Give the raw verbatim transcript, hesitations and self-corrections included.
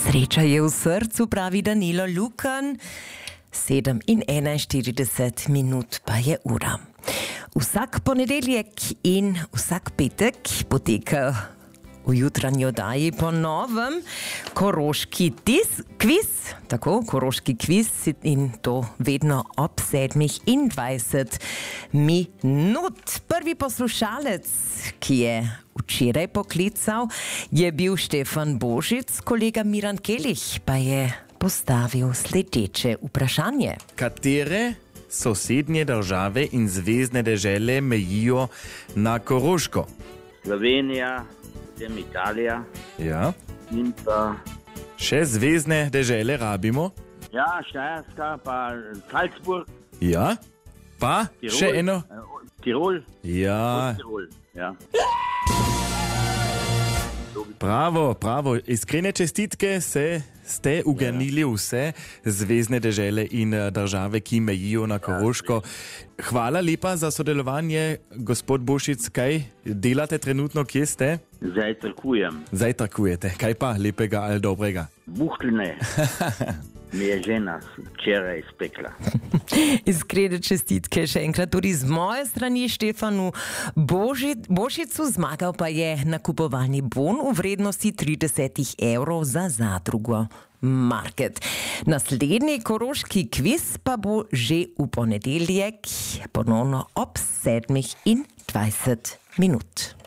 Sreča je v srcu, pravi Danilo Lukan. sedem in enainštirideset minut pa je ura. Vsak ponedeljek in vsak petek poteka v jutranji oddaji po novem koroški tis, kviz, tako, koroški kviz, in to vedno ob sedmih in dvajset minut. Prvi poslušalec, ki je včeraj poklical, je bil Štefan Božic, kolega Miran Kelih pa je postavil sledeče vprašanje. Katere sosednje države in zvezne dežele mejijo na Koroško? Slovenija, potem Italija. Ja. In pa... Še zvezne dežele rabimo? Ja, Štajerska, pa Salzburg. Ja. Pa? Tirol. Še eno? Tirol. Ja. Tirol, ja. Bravo, bravo. Iskrene čestitke, se ste uganili vse zvezne dežele in države, ki mejijo na Koroško. Hvala lepa za sodelovanje, gospod Bošic. Kaj delate trenutno, kje ste? Zajtrkujem. Zajtrkujete. Kaj pa lepega ali dobrega? Buhline. Mi je žena včeraj spekla. Iskrene čestitke še enkrat tudi z moje strani Štefanu Boži, Bošicu. Zmagal pa je nakupovalni bon v vrednosti trideset evrov za zadrugo Market. Naslednji koroški kviz pa bo že v ponedeljek, ponovno ob sedmih in dvajset minut.